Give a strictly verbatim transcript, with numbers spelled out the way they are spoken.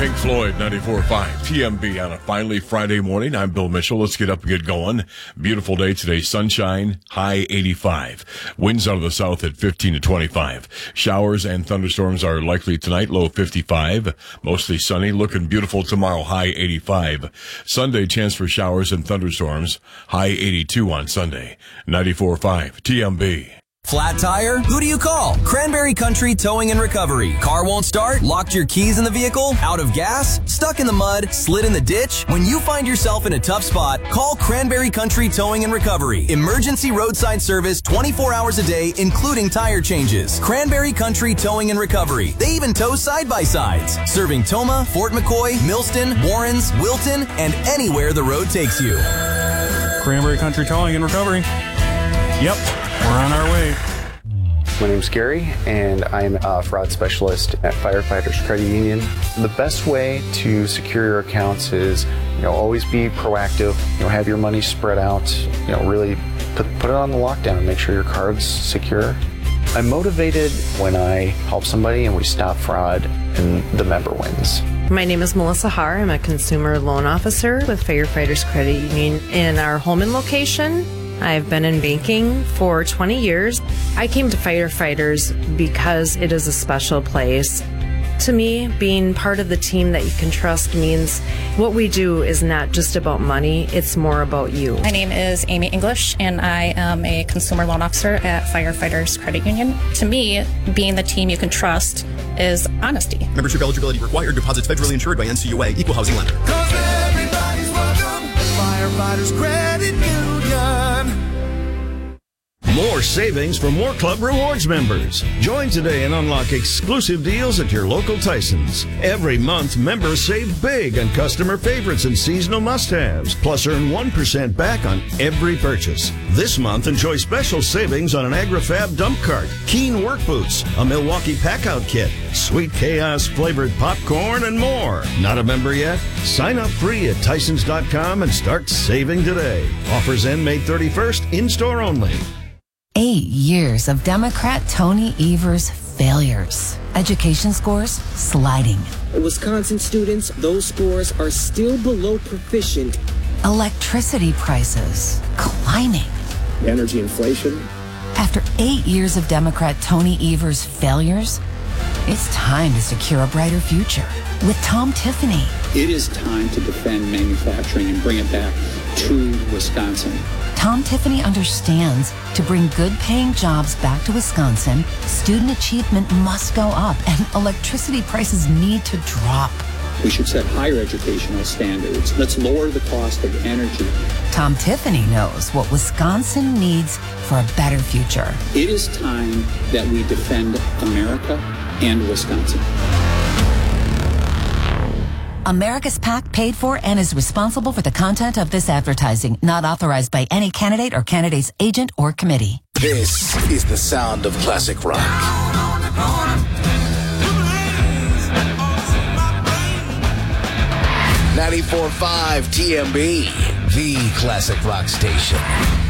Pink Floyd, ninety-four point five T M B on a finally Friday morning. I'm Bill Mitchell. Let's get up and get going. Beautiful day today. Sunshine, high eighty-five. Winds out of the south at fifteen to twenty-five. Showers and thunderstorms are likely tonight, low fifty-five. Mostly sunny, looking beautiful tomorrow, high eighty-five. Sunday, chance for showers and thunderstorms, high eighty-two on Sunday. ninety-four point five T M B. Flat tire? Who do you call? Cranberry Country Towing and Recovery. Car won't start? Locked your keys in the vehicle? Out of gas? Stuck in the mud? Slid in the ditch? When you find yourself in a tough spot, call Cranberry Country Towing and Recovery. Emergency roadside service twenty-four hours a day, including tire changes. Cranberry Country Towing and Recovery. They even tow side-by-sides. Serving Toma, Fort McCoy, Millston, Warrens, Wilton, and anywhere the road takes you. Cranberry Country Towing and Recovery. Yep. We're on our way. My name's Gary, and I'm a fraud specialist at Firefighters Credit Union. The best way to secure your accounts is, you know, always be proactive. You know, have your money spread out. You know, really put put it on the lockdown and make sure your card's secure. I'm motivated when I help somebody and we stop fraud and the member wins. My name is Melissa Haar. I'm a consumer loan officer with Firefighters Credit Union in our Holman location. I've been in banking for twenty years. I came to Firefighters because it is a special place. To me, being part of the team that you can trust means what we do is not just about money, it's more about you. My name is Amy English, and I am a consumer loan officer at Firefighters Credit Union. To me, being the team you can trust is honesty. Membership eligibility required. Deposits federally insured by N C U A. Equal housing lender. Cause everybody's welcome. Firefighters Credit Union. More savings for more Club Rewards members. Join today and unlock exclusive deals at your local Tysons. Every month, members save big on customer favorites and seasonal must-haves, plus earn one percent back on every purchase. This month, enjoy special savings on an AgriFab dump cart, Keen work boots, a Milwaukee pack-out kit, Sweet Chaos flavored popcorn, and more. Not a member yet? Sign up free at Tysons dot com and start saving today. Offers end May thirty-first, in-store only. Eight years of Democrat Tony Evers' failures. Education scores sliding. Wisconsin students, those scores are still below proficient. Electricity prices climbing. Energy inflation. After eight years of Democrat Tony Evers' failures, it's time to secure a brighter future with Tom Tiffany. It is time to defend manufacturing and bring it back to Wisconsin. Tom Tiffany understands to bring good-paying jobs back to Wisconsin, student achievement must go up and electricity prices need to drop. We should set higher educational standards. Let's lower the cost of energy. Tom Tiffany knows what Wisconsin needs for a better future. It is time that we defend America and Wisconsin. America's PAC paid for and is responsible for the content of this advertising, not authorized by any candidate or candidate's agent or committee. This is the sound of classic rock. ninety-four point five T M B, the classic rock station.